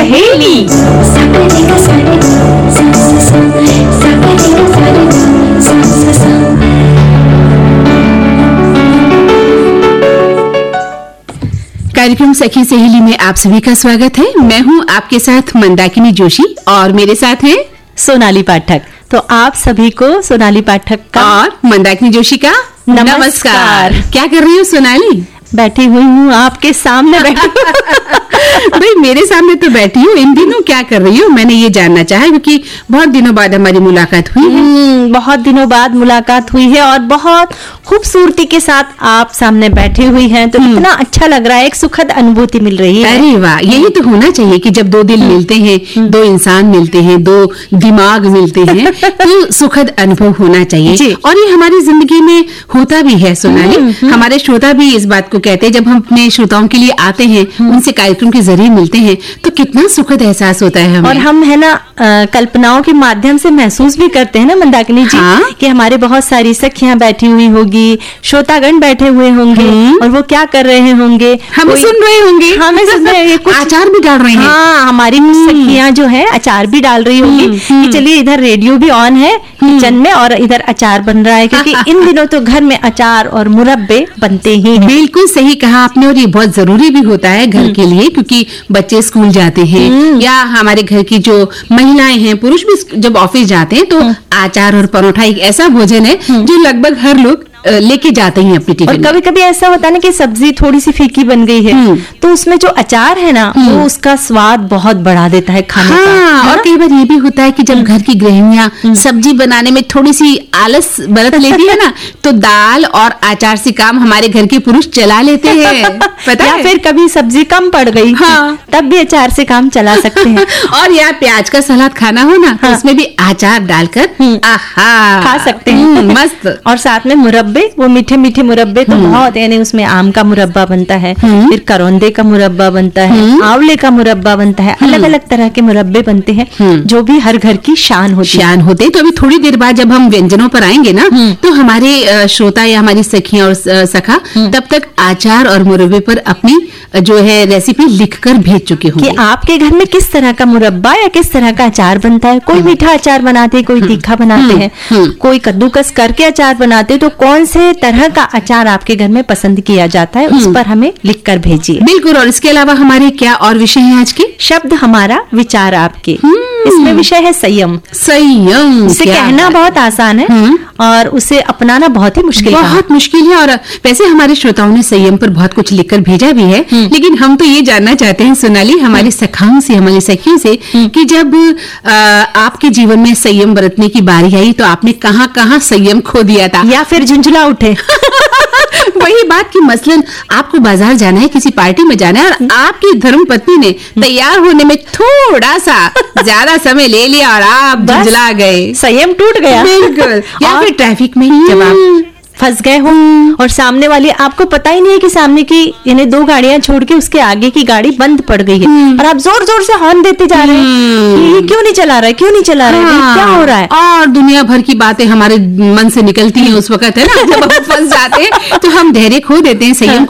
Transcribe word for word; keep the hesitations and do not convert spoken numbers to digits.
सहेली। कार्यक्रम सखी सहेली में आप सभी का स्वागत है। मैं हूं आपके साथ मंदाकिनी जोशी और मेरे साथ है सोनाली पाठक। तो आप सभी को सोनाली पाठक का और मंदाकिनी जोशी का नमस्कार। नमस्कार। क्या कर रही हो सोनाली? बैठी हुई हूँ आपके सामने बैठी भाई मेरे सामने तो बैठी हूँ, इन दिनों क्या कर रही हो मैंने ये जानना चाहा, क्योंकि बहुत दिनों बाद हमारी मुलाकात हुई है। बहुत दिनों बाद मुलाकात हुई है और बहुत खूबसूरती के साथ आप सामने बैठी हुई हैं, तो इतना अच्छा लग रहा है, एक सुखद अनुभूति मिल रही है। अरे वाह, यही तो होना चाहिए कि जब दो दिल मिलते हैं, दो इंसान मिलते हैं, दो दिमाग मिलते हैं, तो सुखद अनुभव होना चाहिए। और ये हमारी जिंदगी में होता भी है सोनाली। हमारे श्रोता भी इस बात को कहते हैं, जब हम अपने श्रोताओं के लिए आते हैं, उनसे कार्यक्रम के जरिए मिलते हैं, तो कितना सुखद एहसास होता है हमें। और हम है ना आ, कल्पनाओं के माध्यम से महसूस भी करते हैं ना मंदाकिनी जी, हाँ? कि हमारे बहुत सारी सखियां बैठी हुई होगी, श्रोतागण बैठे हुए होंगे और वो क्या कर रहे होंगे, हमें सुन रहे होंगे, हमें सुन रहे हैं, कुछ अचार भी डाल रहे हैं। हाँ, हमारी सखियां जो है अचार भी डाल रही होंगी कि चलिए इधर रेडियो भी ऑन है किचन में और इधर अचार बन रहा है, क्योंकि इन दिनों तो घर में अचार और मुरब्बे बनते ही हैं। बिल्कुल सही कहा आपने, और ये बहुत जरूरी भी होता है घर के लिए, क्योंकि बच्चे स्कूल जाते हैं या हमारे घर की जो महिलाएं हैं, पुरुष भी जब ऑफिस जाते हैं, तो अचार और परोठा एक ऐसा भोजन है जो लगभग हर लोग लेके जाते हैं अपनी टिफिन। और कभी कभी ऐसा होता है ना कि सब्जी थोड़ी सी फीकी बन गई है, तो उसमें जो अचार है ना, वो उसका स्वाद बहुत बढ़ा देता है खाने हाँ, का। और कई बार ये भी होता है कि जब घर की गृहिणियां सब्जी बनाने में थोड़ी सी आलस बरत लेती है ना, तो दाल और अचार से काम हमारे घर के पुरुष चला लेते हैं। पता या है? फिर कभी सब्जी कम पड़ गई, हाँ, तब भी अचार से काम चला सकते हैं। और यार प्याज का सलाद खाना हो ना, हाँ, तो उसमें भी अचार डालकर आहा खा सकते हैं, मस्त। और साथ में मुरब्बे, वो मीठे मीठे मुरब्बे तो बहुत, यानी उसमें आम का मुरब्बा बनता है, फिर करौंदे का मुरब्बा बनता है, आंवले का मुरब्बा बनता है, अलग अलग तरह के मुरब्बे बनते हैं, जो भी हर घर की शान होती शान होते हैं। तो अभी थोड़ी देर बाद जब हम व्यंजनों पर आएंगे ना, तो हमारे श्रोता या हमारी सखियां और सखा तब तक अचार और मुरब्बे पर अपनी जो है रेसिपी लिखकर भेज चुके होंगे कि आपके घर में किस तरह का मुरब्बा या किस तरह का अचार बनता है। कोई मीठा अचार बनाते हैं, कोई तीखा बनाते हैं, कोई कद्दूकस करके अचार बनाते हैं, तो कौन से तरह का अचार आपके घर में पसंद किया जाता है, उस पर हमें लिखकर भेजिए। बिल्कुल। और इसके अलावा हमारे क्या और विषय हैं आज के? शब्द हमारा, विचार आपके। इसमें विषय है संयम। संयम इसे कहना बहुत आसान है और उसे अपनाना बहुत ही मुश्किल बहुत मुश्किल है। और वैसे हमारे श्रोताओं ने संयम पर बहुत कुछ लिखकर भेजा भी है, लेकिन हम तो ये जानना चाहते हैं सोनाली, हमारी सखाओं से, हमारी सखियों से, कि जब आ, आपके जीवन में संयम बरतने की बारी आई, तो आपने कहाँ कहाँ संयम खो दिया था या फिर झुंझुला उठे। वही बात कि मसलन आपको बाजार जाना है, किसी पार्टी में जाना है, और आपकी धर्मपत्नी ने तैयार होने में थोड़ा सा ज्यादा समय ले लिया और आप झुंझला गए, संयम टूट गया। बिल्कुल। या फिर ट्रैफिक में जब आप फंस गए हो और सामने वाली, आपको पता ही नहीं है कि सामने की यानी दो गाड़ियां छोड़ के उसके आगे की गाड़ी बंद पड़ गई है, और आप जोर जोर से हॉर्न देते जा रहे हैं, ये क्यों नहीं चला रहा है, क्यों नहीं चला रहा है, क्या हो रहा है। और दुनिया भर की बातें हमारे मन से निकलती हैं उस वक्त, है ना, जब हम फंस जाते हैं, तो हम धैर्य खो देते हैं, संयम